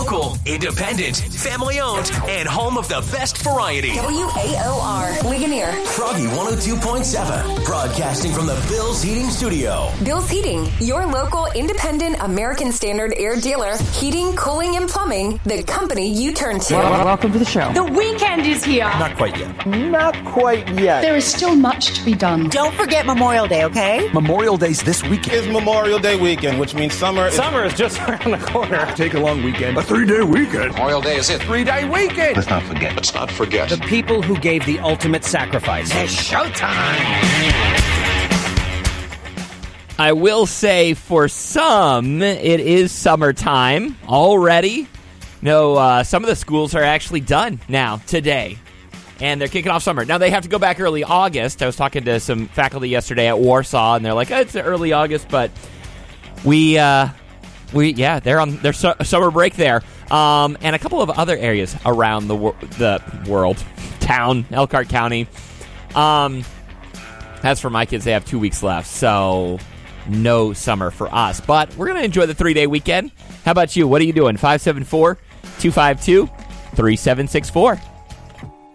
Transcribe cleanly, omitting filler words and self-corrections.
Local, independent, family-owned, and home of the best variety. WAOR, Ligonier. Froggy 102.7, broadcasting from the Bill's Heating Studio. Bill's Heating, your local independent American Standard air dealer. Heating, cooling, and plumbing, the company you turn to. Welcome to the show. The weekend is here. Not quite yet. Not quite yet. There is still much to be done. Don't forget Memorial Day, okay? Memorial Day's this weekend. It's Memorial Day weekend, which means summer is just around the corner. Take a long weekend. A 3-day weekend. Memorial Day is it. 3-day weekend. Let's not forget. The people who gave the ultimate sacrifice. It's showtime. I will say for some, it is summertime already. No, some of the schools are actually done now, today. And they're kicking off summer. Now, they have to go back early August. I was talking to some faculty yesterday at Warsaw, and they're like, it's early August, but they're on their summer break there. And a couple of other areas around the world, town, Elkhart County. As for my kids, they have 2 weeks left, so no summer for us. But we're going to enjoy the 3-day weekend. How about you? What are you doing? 574-252-3764.